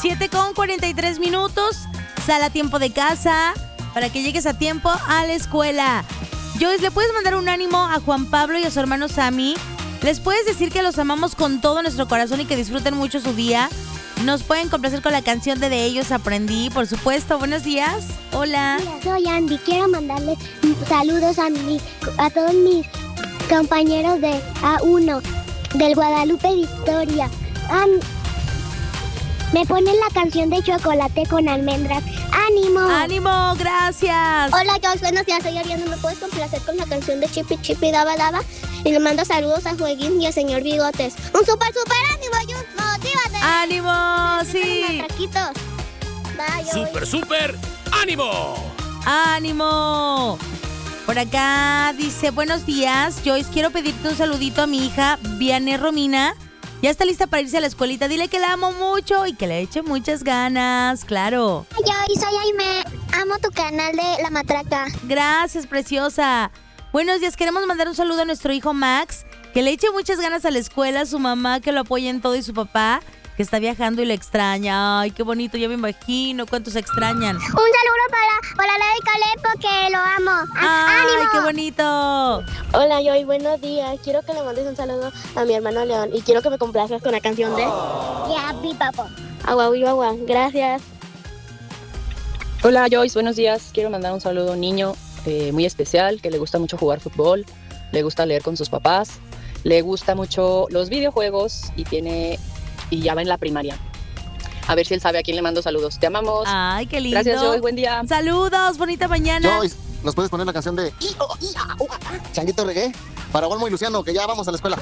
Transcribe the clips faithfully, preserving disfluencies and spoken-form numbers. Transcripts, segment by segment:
siete con cuarenta y tres minutos. Sal a tiempo de casa para que llegues a tiempo a la escuela. Joyce, ¿le puedes mandar un ánimo a Juan Pablo y a su hermano Sammy? ¿Les puedes decir que los amamos con todo nuestro corazón y que disfruten mucho su día? Nos pueden complacer con la canción de De Ellos Aprendí, por supuesto. Buenos días. Hola. Hola, soy Andy. Quiero mandarles saludos a, mi, a todos mis compañeros de A uno, del Guadalupe Victoria. An- Me ponen la canción de Chocolate con Almendras. ¡Ánimo! ¡Ánimo! ¡Gracias! Hola, Joyce. Buenos días. Soy Ariana. ¿Me puedes complacer con la canción de Chipi Chipi Daba Daba? Y le mando saludos a Jueguín y al señor Bigotes. ¡Un super, super ánimo, Joyce! ¡Motívate! ¡Ánimo! ¡Sí! Bye, ¡Super, super ánimo! ¡Ánimo! Por acá dice, buenos días, Joyce, quiero pedirte un saludito a mi hija, Vianney Romina. Ya está lista para irse a la escuelita. Dile que la amo mucho y que le eche muchas ganas, claro. Joyce, soy Aime. Amo tu canal de La Matraca. Gracias, preciosa. Buenos días, queremos mandar un saludo a nuestro hijo Max, que le eche muchas ganas a la escuela, su mamá que lo apoya en todo y su papá que está viajando y le extraña. Ay, qué bonito, ya me imagino cuántos se extrañan. Un saludo para, para Leo y Caleb porque lo amo. Ay, ¡Ánimo! qué bonito. Hola, Joy, buenos días. Quiero que le mandes un saludo a mi hermano León y quiero que me complazcas con la canción de Ya, mi papá. Agua, agua, agua. Gracias. Hola, Joyce, buenos días. Quiero mandar un saludo a un niño eh, muy especial que le gusta mucho jugar fútbol, le gusta leer con sus papás, le gusta mucho los videojuegos y tiene y ya va en la primaria. A ver si él sabe a quién le mando saludos. Te amamos. Ay, qué lindo. Gracias, Joyce. Buen día. Saludos, bonita mañana. Joyce, ¿nos puedes poner la canción de Changuito Reggae? Para Olmo y Luciano, que ya vamos a la escuela.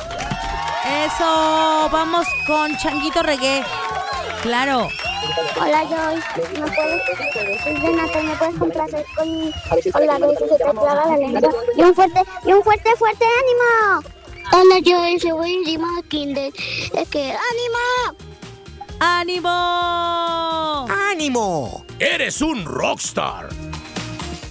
Eso, vamos con Changuito Reggae. Claro. Hola, Joyce. ¿Me puedes, es de Natal, ¿me puedes complacer con, con la vez que se te clava la lengua? Y un fuerte, y un fuerte, fuerte ánimo. Hola, Joyce. Voy encima de Kinder. Es que, ¡ánimo! ¡Ánimo! ¡Ánimo! ¡Eres un rockstar!